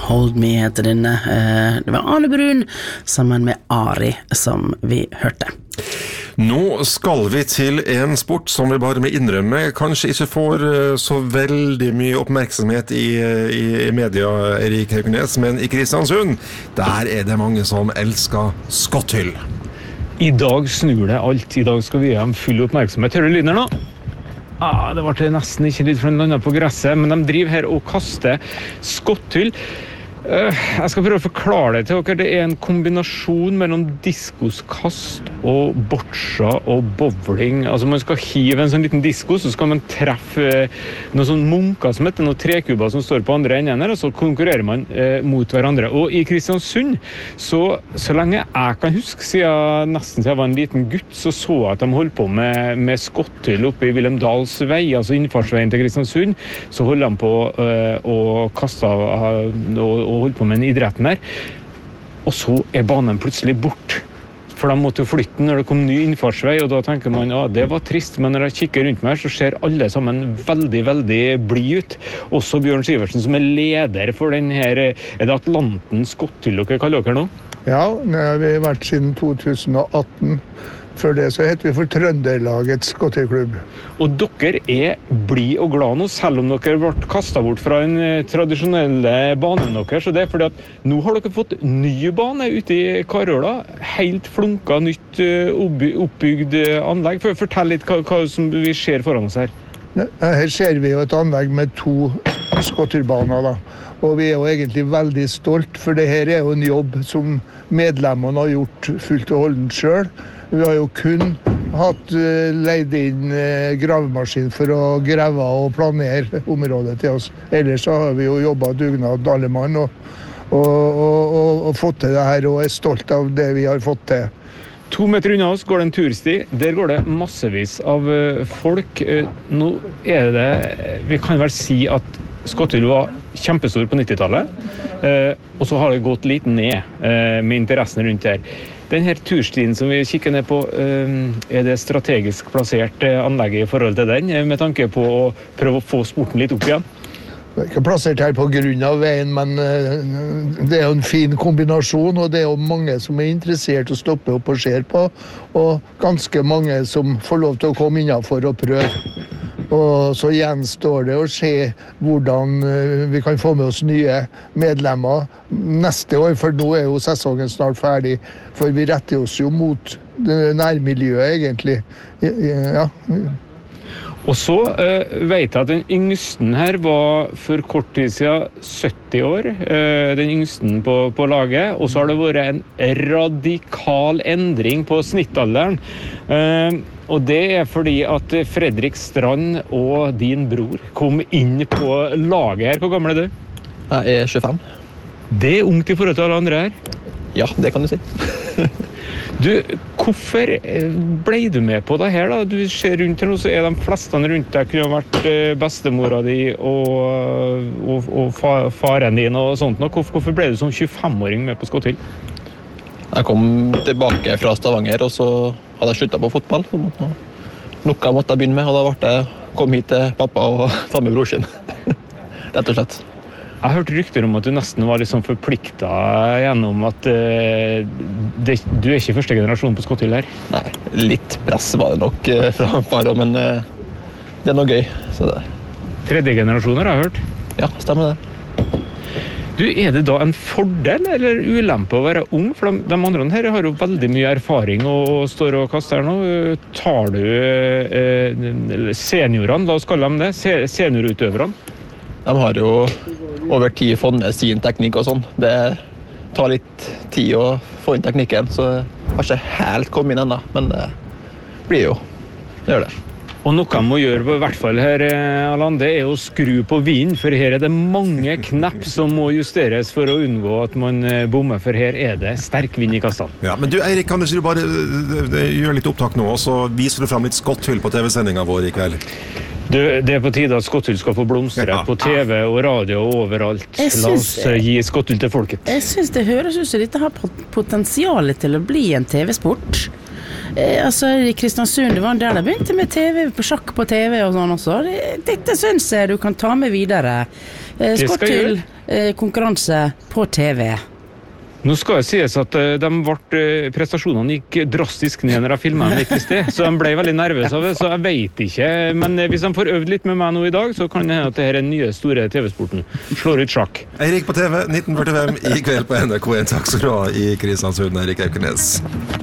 Hold Me heter denne. Det var Arne Brun sammen med Ari som vi hørte. Nå skal vi til en sport som vi bare må innrømme kanskje ikke får så veldig mye oppmerksomhet i media, Erik Haukenes, men i Kristiansund, der det mange som elsker skotthyll. I dag snur det alt. I dag skal vi gi dem full oppmerksomhet. Hører du lyden her nå? Det ble nesten ikke litt for den landet på gresset, men de driver her og kaster skotthyll. Jeg skal prøve å forklare det til dere. Det en kombinasjon mellom diskoskast og boccia og bowling. Altså man skal hive en sånn liten disko, så skal man treffe noen sånn munker som heter noen trekuber som står på andre enden her, og så konkurrerer man mot hverandre. Og i Kristiansund, så lenge jeg kan huske, nesten siden jeg var en liten gutt, så jeg at de holdt på med skotthyll oppe i Wilhelmdals vei, altså innfartsveien til Kristiansund. Så holdt de på å kaste og holdt på med den idretten der. Og så banen plutselig bort. For de måtte jo flytte når det kom ny innfartsvei, og da tenker man, det var trist, men når jeg kikker rundt meg, så ser alle sammen veldig, veldig blid ut. Også Bjørn Sivertsen, som leder for den her, det Atlanten skotthyll dere kaller dere nå? Ja, det har vi vært siden 2018. Før det så heter vi for Trønderlagets skotthyllklubb. Og dere blid og glad nå, selv om dere ble kastet bort fra den tradisjonelle banen deres. Så det fordi at nå har dere fått ny bane ute i Karøla. Helt flunka, nytt oppbygd anlegg. Fortell litt hva som vi ser foran oss her. Her ser vi jo et anlegg med 2 skotthyllbaner da. Og vi jo egentlig veldig stolt, for det her jo en jobb som medlemmene har gjort fullt og holdent selv. Vi har jo kun hatt leid inn gravemaskin for å grave og planere området til oss. Ellers så har vi jo jobbet dugnad alle mann og fått til det her, og stolt av det vi har fått til. 2 meter unna oss går det en tursti. Der går det massevis av folk. Nå det, vi kan vel si at skotthyll var kjempestor på 90-tallet, og så har det gått litt ned med interessen rundt her. Denne turstien som vi kikker ned på, det strategisk plassert anlegget i forhold til den, med tanke på å prøve å få sporten litt opp igjen? Det ikke plassert her på grunn av veien, men det jo en fin kombinasjon, og det jo mange som interessert å stoppe opp og ser på, og ganske mange som får lov til å komme innenfor og prøve. Og så gjenstår det å se hvordan vi kan få med oss nye medlemmer neste år, for nå jo sesongen snart ferdig, for vi retter oss jo mot det nærmiljøet egentlig. Ja. Og så vet jeg at den yngsten her var for kort tid siden 70 år, den yngsten på laget, og så har det vært en radikal endring på snittalderen. Og det fordi at Fredrik Strand og din bror kom inn på laget her. Hvor gammel du? Jeg 25. Det ungt i forhold til alle andre her? Ja, det kan du si. Du, hvorfor ble du med på det her da? Du ser rundt her nå, så de fleste rundt deg kunne ha vært bestemora di og faren din og sånt. Hvorfor ble du som 25-åring med på skotthyll? Jeg kom tilbake fra Stavanger, og så hadde jeg sluttet på fotball. Noe måtte jeg begynne med, og da kom hit til pappa og ta med bror sin. Rett og slett. Jeg har hørt rykter om at du nesten var liksom forpliktet gjennom at du ikke første generasjon på skotthyll her. Nei, litt press var det nok fra far, men det noe gøy. Så det. 3. generasjoner har jeg hørt. Ja, stemmer det. Du, det da en fordel eller ulempe å være ung? For de andre her har jo veldig mye erfaring og står og kaster her nå. Tar du seniorene, la oss kalle dem det, seniorutøverne? De har jo over tid funnet sin teknikk og sånn. Det tar litt tid å få inn teknikken, så jeg har ikke helt kommet inn ennå, men det blir jo. Det gjør det. Og noe man må gjøre, i hvert fall her, Allan, det å skru på vinen, for her det mange knapp som må justeres for å unngå at man bommer, for her det sterk vind i kastene. Ja, men du, Eirik, kan du bare gjøre litt opptak nå, og så viser du frem litt skotthyll på TV-sendingen vår i kveld? Det på tide at skotthyll skal få blomstre på TV og radio og overalt. La oss gi skotthyll til folket. Jeg synes det høres ut som dette har potensial til å bli en TV-sport. Altså i Kristiansund, det var der det begynte med TV, på sjakk på TV og sånn også. Dette synes jeg du kan ta med videre. Skotthyll, konkurranse på TV. Nå skal det sies at prestasjonene gikk drastisk ned når jeg filmet dem litt i sted, så de ble veldig nervøse av det, så jeg vet ikke. Men hvis de får øvd litt med meg nå i dag, så kan det hende at dette er den nye store TV-sporten. Slår ut sjakk. Eirik på TV, 1945 i kveld på NRK1. Takk skal du ha i Kristiansund, Eirik Haukenes.